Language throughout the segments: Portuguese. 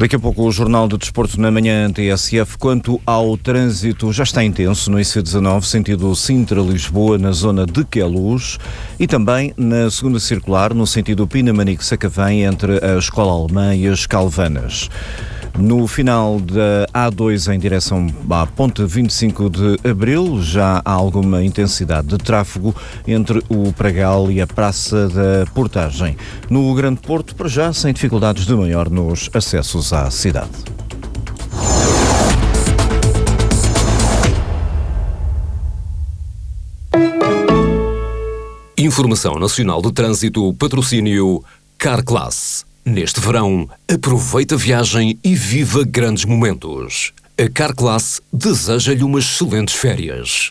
Daqui a pouco o Jornal do Desporto na manhã TSF. Quanto ao trânsito, já está intenso no IC19, sentido Sintra-Lisboa, na zona de Queluz, e também na segunda circular, no sentido Pinamanique-Sacavém, entre a Escola Alemã e as Calvanas. No final da A2 em direção à ponte 25 de Abril, já há alguma intensidade de tráfego entre o Pragal e a Praça da Portagem. No Grande Porto, para já, sem dificuldades de maior nos acessos à cidade. Informação Nacional de Trânsito, patrocínio Carclass. Neste verão, aproveita a viagem e viva grandes momentos. A Carclass deseja-lhe umas excelentes férias.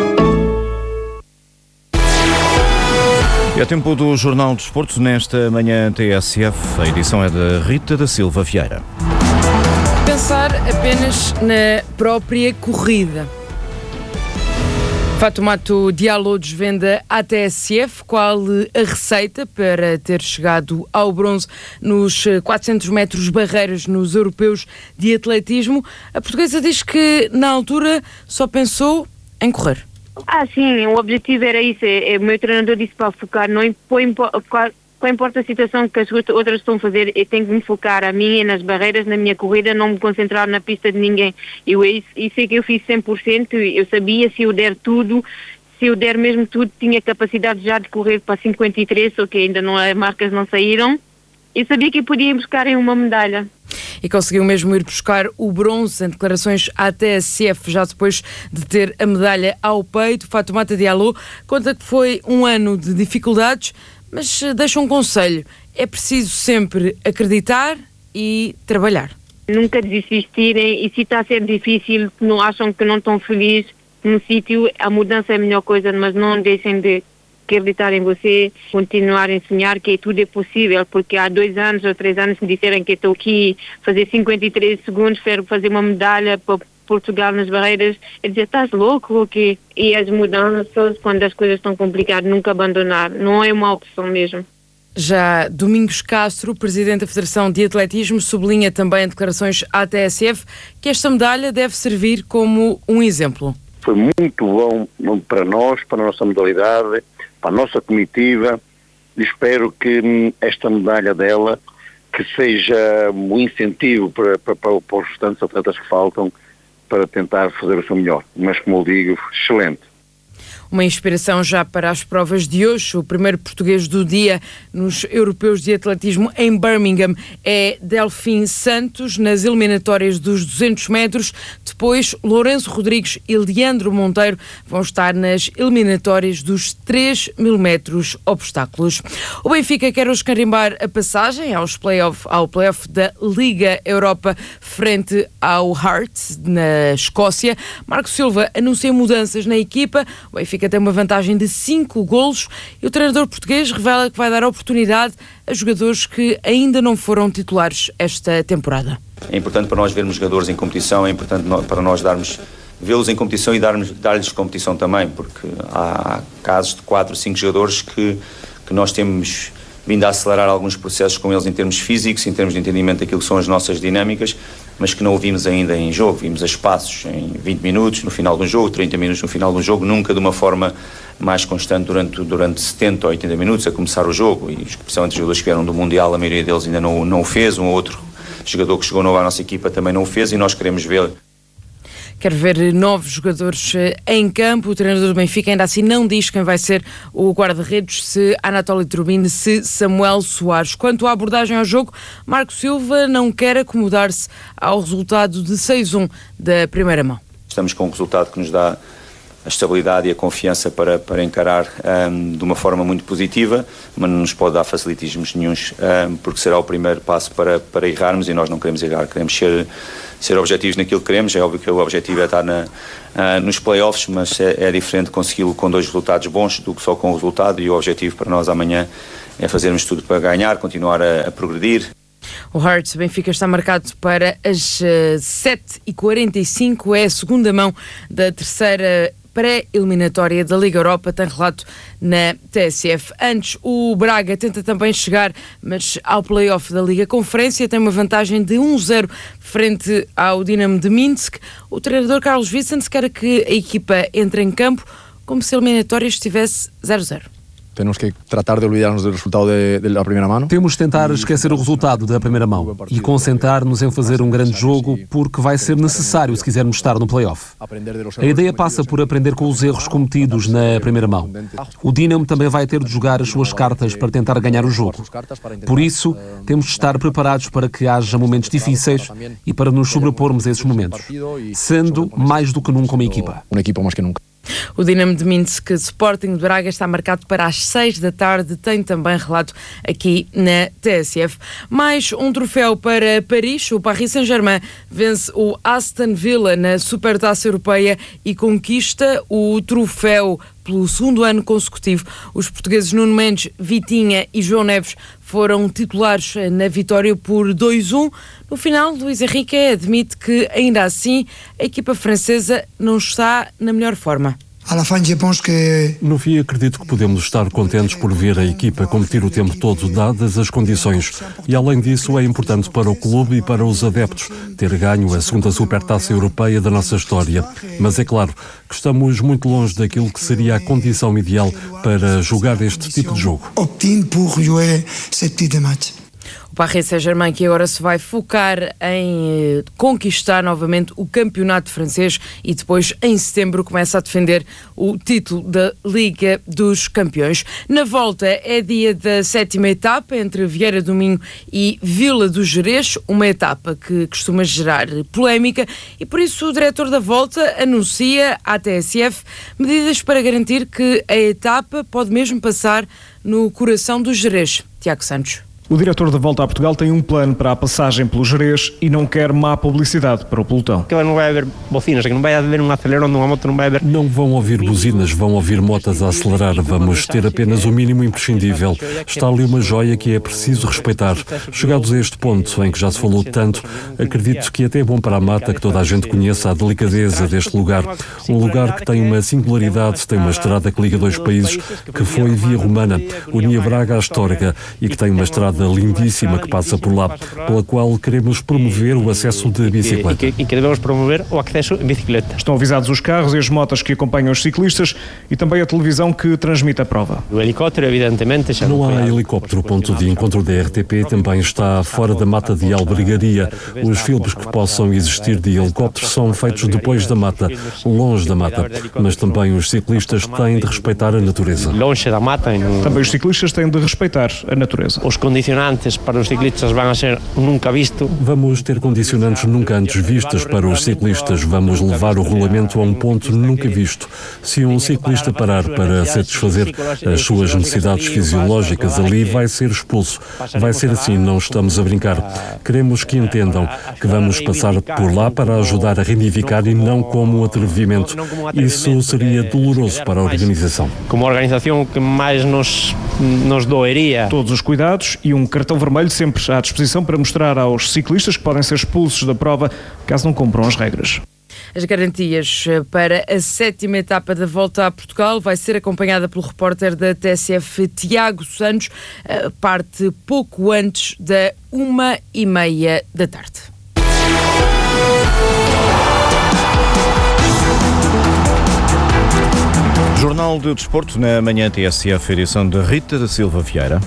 É tempo do Jornal do Desporto nesta manhã TSF. A edição é da Rita da Silva Vieira. Pensar apenas na própria corrida. Fatomato Diallo desvenda à TSF qual a receita para ter chegado ao bronze nos 400 metros barreiras nos europeus de atletismo. A portuguesa diz que na altura só pensou em correr. Sim, o objetivo era isso. O meu treinador disse para focar, não importa a situação que as outras estão a fazer, eu tenho que me focar a mim, nas barreiras, na minha corrida, não me concentrar na pista de ninguém. Isso é que eu fiz 100%, eu sabia se eu der tudo, se eu der mesmo tudo, tinha capacidade já de correr para 53, só que ainda não, as marcas não saíram. Eu sabia que eu podia ir buscar em uma medalha. E conseguiu mesmo ir buscar o bronze em declarações à TSF, já depois de ter a medalha ao peito. Fatomato Diallo conta que foi um ano de dificuldades, mas deixa um conselho: é preciso sempre acreditar e trabalhar. Nunca desistirem, e se está a ser difícil, não acham que não estão felizes no sítio, a mudança é a melhor coisa, mas não deixem de acreditar em você, continuar a sonhar que tudo é possível, porque há 2 anos ou 3 anos me disseram que estou aqui fazer 53 segundos, quero fazer uma medalha para Portugal nas barreiras. Eu dizia, estás louco ou quê? E as mudanças, quando as coisas estão complicadas, nunca abandonar, não é uma opção mesmo. Já Domingos Castro, presidente da Federação de Atletismo, sublinha também em declarações à TSF que esta medalha deve servir como um exemplo. Foi muito bom para nós, para a nossa modalidade, para a nossa comitiva. Espero que esta medalha dela que seja um incentivo para os restantes atletas que faltam para tentar fazer o seu melhor. Mas, como eu digo, excelente. Uma inspiração já para as provas de hoje. O primeiro português do dia nos europeus de atletismo em Birmingham é Delfim Santos, nas eliminatórias dos 200 metros. Depois, Lourenço Rodrigues e Leandro Monteiro vão estar nas eliminatórias dos 3.000 metros obstáculos. O Benfica quer hoje carimbar a passagem ao play-off da Liga Europa frente ao Hearts, na Escócia. Marco Silva anuncia mudanças na equipa. O Benfica tem uma vantagem de 5 golos e o treinador português revela que vai dar oportunidade a jogadores que ainda não foram titulares esta temporada. É importante para nós vermos jogadores em competição, é importante para nós vê-los em competição e dar-lhes competição também, porque há casos de 4 ou 5 jogadores que nós temos vindo a acelerar alguns processos com eles em termos físicos, em termos de entendimento daquilo que são as nossas dinâmicas, mas que não o vimos ainda em jogo. Vimos a espaços em 20 minutos no final do jogo, 30 minutos no final do jogo, nunca de uma forma mais constante durante 70 ou 80 minutos a começar o jogo. E especialmente os jogadores que vieram do Mundial, a maioria deles ainda não o fez. Um outro jogador que chegou novo à nossa equipa também não o fez e nós queremos ver. Quer ver novos jogadores em campo. O treinador do Benfica ainda assim não diz quem vai ser o guarda-redes, se Anatoly Trubin, se Samuel Soares. Quanto à abordagem ao jogo, Marco Silva não quer acomodar-se ao resultado de 6-1 da primeira mão. Estamos com um resultado que nos dá a estabilidade e a confiança para encarar de uma forma muito positiva, mas não nos pode dar facilitismos nenhuns, porque será o primeiro passo para errarmos e nós não queremos errar, queremos ser objetivos naquilo que queremos. É óbvio que o objetivo é estar nos play-offs, mas é diferente consegui-lo com 2 resultados bons do que só com o resultado, e o objetivo para nós amanhã é fazermos tudo para ganhar, continuar a progredir. O Hearts Benfica está marcado para as 7h45, é a segunda mão da terceira pré-eliminatória da Liga Europa, tem relato na TSF. Antes, o Braga tenta também chegar, mas ao play-off da Liga Conferência, tem uma vantagem de 1-0 frente ao Dinamo de Minsk. O treinador Carlos Vicente quer que a equipa entre em campo como se a eliminatória estivesse 0-0. Temos que tratar de olvidarnos do resultado da primeira mão. Temos de tentar esquecer o resultado da primeira mão e concentrar-nos em fazer um grande jogo, porque vai ser necessário se quisermos estar no play-off. A ideia passa por aprender com os erros cometidos na primeira mão. O Dinamo também vai ter de jogar as suas cartas para tentar ganhar o jogo. Por isso, temos de estar preparados para que haja momentos difíceis e para nos sobrepormos a esses momentos, sendo mais do que nunca uma equipa. Uma equipa mais que nunca. O Dinamo de Minsk Sporting de Braga está marcado para as 6 da tarde, tem também relato aqui na TSF. Mais um troféu para Paris. O Paris Saint-Germain vence o Aston Villa na Supertaça Europeia e conquista o troféu pelo segundo ano consecutivo. Os portugueses Nuno Mendes, Vitinha e João Neves foram titulares na vitória por 2-1. No final, Luís Henrique admite que, ainda assim, a equipa francesa não está na melhor forma. No fim, acredito que podemos estar contentes por ver a equipa competir o tempo todo, dadas as condições. E, além disso, é importante para o clube e para os adeptos ter ganho a segunda Supertaça Europeia da nossa história. Mas é claro que estamos muito longe daquilo que seria a condição ideal para jogar este tipo de jogo. O Paris Saint-Germain, que agora se vai focar em conquistar novamente o campeonato francês e depois, em setembro, começa a defender o título da Liga dos Campeões. Na volta é dia da 7ª etapa entre Vieira do Minho e Vila do Gerês, uma etapa que costuma gerar polémica e por isso o diretor da volta anuncia à TSF medidas para garantir que a etapa pode mesmo passar no coração do Gerês. Tiago Santos. O diretor da Volta a Portugal tem um plano para a passagem pelo Gerês e não quer má publicidade para o pelotão. Que não vai haver bocinas, que não vai haver um acelerão de uma moto, não vai haver... Não vão ouvir buzinas, vão ouvir motas a acelerar. Vamos ter apenas o mínimo imprescindível. Está ali uma joia que é preciso respeitar. Chegados a este ponto em que já se falou tanto, acredito que até é bom para a mata que toda a gente conheça a delicadeza deste lugar. Um lugar que tem uma singularidade, tem uma estrada que liga dois países, que foi via romana, unia Braga à Histórica, e que tem uma estrada lindíssima que passa por lá, pela qual queremos promover o acesso de bicicleta. E que devemos promover o acesso em bicicleta. Estão avisados os carros e as motas que acompanham os ciclistas e também a televisão que transmite a prova. O helicóptero, evidentemente... Não há helicóptero. O ponto de encontro da RTP também está fora da mata de albergaria. Os filmes que possam existir de helicópteros são feitos depois da mata, longe da mata, mas também os ciclistas têm de respeitar a natureza. Longe da mata. Também os ciclistas têm de respeitar a natureza. Os condicionantes para os ciclistas vão ser nunca visto. Vamos ter condicionantes nunca antes vistos para os ciclistas. Vamos levar o regulamento a um ponto nunca visto. Se um ciclista parar para satisfazer as suas necessidades fisiológicas ali, vai ser expulso. Vai ser assim, não estamos a brincar. Queremos que entendam que vamos passar por lá para ajudar a reivindicar e não como um atrevimento. Isso seria doloroso para a organização. Como organização que mais nos doeria. Todos os cuidados e um cartão vermelho sempre à disposição para mostrar aos ciclistas que podem ser expulsos da prova caso não cumpram as regras. As garantias para a 7ª etapa da Volta a Portugal vai ser acompanhada pelo repórter da TSF Tiago Santos, parte pouco antes da 1h30 da tarde. Jornal de Desporto na manhã TSF, edição de Rita da Silva Vieira.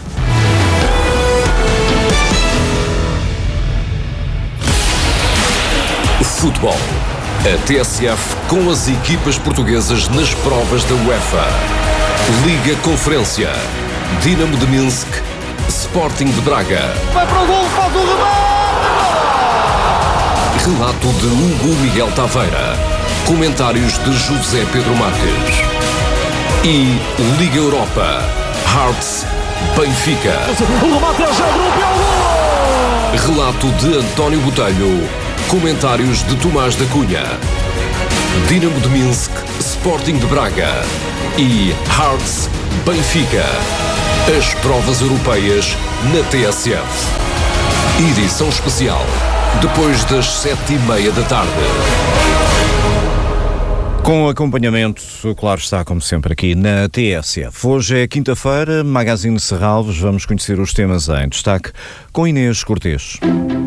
Futebol. A TSF com as equipas portuguesas nas provas da UEFA. Liga Conferência. Dinamo de Minsk. Sporting de Braga. Vai para o gol, faz o remate! Relato de Hugo Miguel Taveira. Comentários de José Pedro Marques. E Liga Europa. Hearts. Benfica. O remate é já gol! Relato de António Botelho. Comentários de Tomás da Cunha. Dinamo de Minsk, Sporting de Braga e Hearts Benfica. As provas europeias na TSF. Edição especial, depois das 7h30 da tarde. Com acompanhamento, claro está, como sempre, aqui na TSF. Hoje é quinta-feira, Magazine Serralves, vamos conhecer os temas em destaque com Inês Cortês.